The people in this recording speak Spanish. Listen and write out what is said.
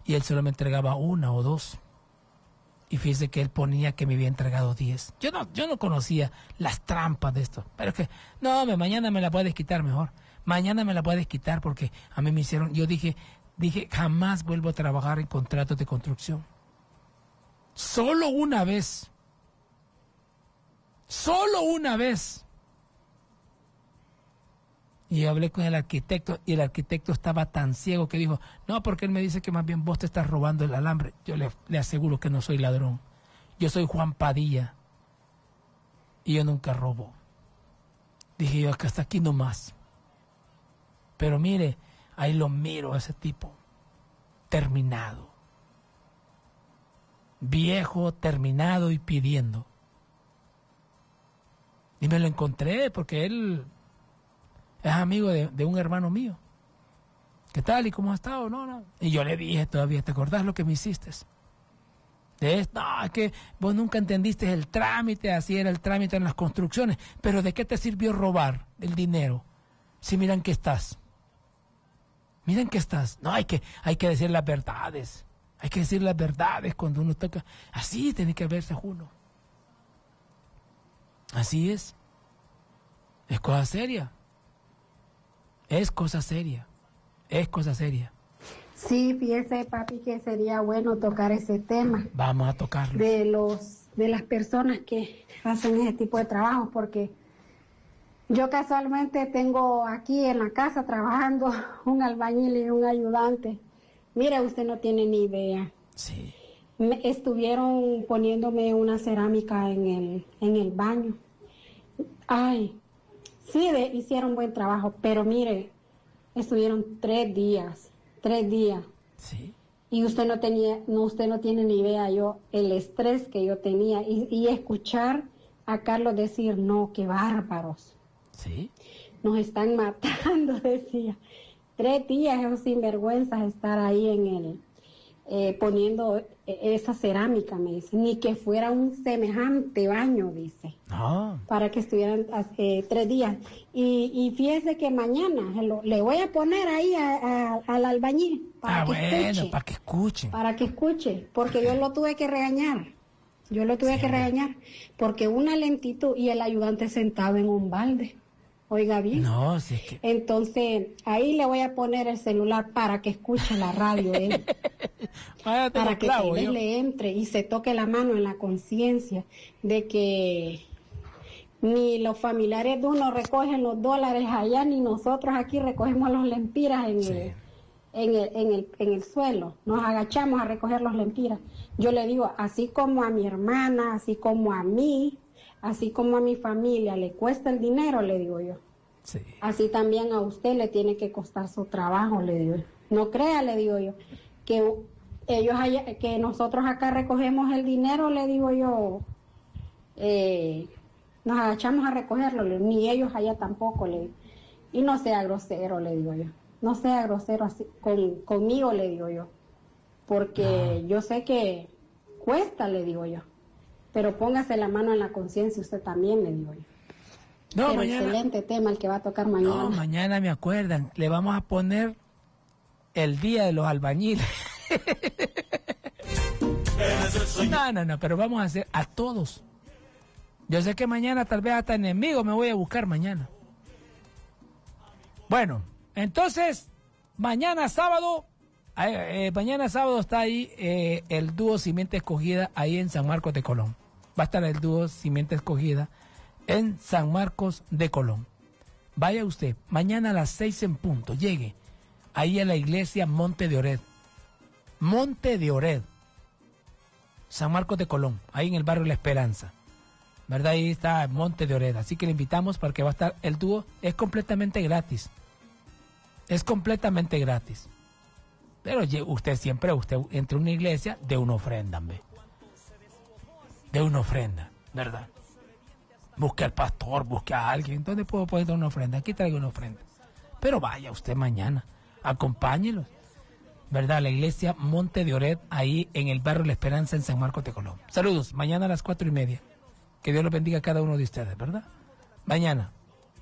y él solo me entregaba 1 o 2. Y fíjese que él ponía que me había entregado 10. Yo no conocía las trampas de esto. Pero es que, no, mañana me la puedes quitar mejor. Mañana me la puedes quitar porque a mí me hicieron... Yo dije, jamás vuelvo a trabajar en contratos de construcción. Solo una vez. Solo una vez. Y hablé con el arquitecto y el arquitecto estaba tan ciego que dijo, no, porque él me dice que más bien vos te estás robando el alambre. Yo le aseguro que no soy ladrón. Yo soy Juan Padilla y yo nunca robo. Dije yo, hasta aquí nomás. Pero mire, ahí lo miro a ese tipo, terminado. Viejo, terminado y pidiendo. Y me lo encontré porque él... es amigo de un hermano mío. ¿Qué tal? ¿Y cómo has estado? No. Y yo le dije todavía, ¿te acordás lo que me hiciste? De esto, no, es que vos nunca entendiste el trámite, así era el trámite en las construcciones. Pero ¿de qué te sirvió robar el dinero? Si miran que estás. Miren que estás. No, hay que decir las verdades. Hay que decir las verdades cuando uno toca. Así tiene que verse uno. Así es. Es cosa seria. Es cosa seria. Es cosa seria. Sí, fíjese, papi, que sería bueno tocar ese tema. Vamos a tocarlo. De las personas que hacen ese tipo de trabajo, porque yo casualmente tengo aquí en la casa trabajando un albañil y un ayudante. Mire, usted no tiene ni idea. Sí. Estuvieron poniéndome una cerámica en el baño. Ay, sí, hicieron buen trabajo, pero mire, estuvieron 3 días. Sí. Y usted no tiene ni idea yo el estrés que yo tenía y escuchar a Carlos decir, no, qué bárbaros. Sí. Nos están matando, decía. 3 días esos sinvergüenzas estar ahí poniendo esa cerámica, me dice, ni que fuera un semejante baño, dice, para que estuvieran 3 días. Y fíjese que mañana le voy a poner ahí al albañil para que escuche, porque yo lo tuve que regañar. Porque una lentitud y el ayudante sentado en un balde. Oiga bien. No, si es que... Entonces, ahí le voy a poner el celular para que escuche la radio él. Para que tal vez le entre y se toque la mano en la conciencia de que ni los familiares de uno recogen los dólares allá, ni nosotros aquí recogemos los lempiras en el suelo. Nos agachamos a recoger los lempiras. Yo le digo, así como a mi hermana, así como a mí, así como a mi familia le cuesta el dinero, le digo yo. Sí. Así también a usted le tiene que costar su trabajo, le digo yo. No crea, le digo yo, que nosotros acá recogemos el dinero, le digo yo, nos agachamos a recogerlo, ni ellos allá tampoco, le digo. Y no sea grosero, le digo yo. No sea grosero así conmigo, le digo yo. Porque yo sé que cuesta, le digo yo. Pero póngase la mano en la conciencia usted también, le digo yo. No, pero mañana, excelente tema el que va a tocar mañana. No, mañana me acuerdan. Le vamos a poner el día de los albañiles. No, pero vamos a hacer a todos. Yo sé que mañana tal vez hasta enemigo me voy a buscar mañana. Bueno, entonces, mañana sábado está ahí el dúo Simiente Escogida ahí en San Marcos de Colón. Va a estar el dúo Simiente Escogida en San Marcos de Colón. Vaya usted, mañana a las 6 en punto, llegue ahí a la iglesia Monte de Ored. Monte de Ored, San Marcos de Colón, ahí en el barrio La Esperanza. ¿Verdad? Ahí está Monte de Ored. Así que le invitamos para que va a estar el dúo. Es completamente gratis. Pero usted entre una iglesia de una ofrenda, ¿ve? De una ofrenda, ¿verdad? Busque al pastor, busque a alguien. ¿Dónde puedo poner una ofrenda? Aquí traigo una ofrenda. Pero vaya usted mañana, acompáñelos, ¿verdad? La iglesia Monte de Ored, ahí en el barrio La Esperanza, en San Marcos de Colón. Saludos, mañana a las 4:30. Que Dios los bendiga a cada uno de ustedes, ¿verdad? Mañana.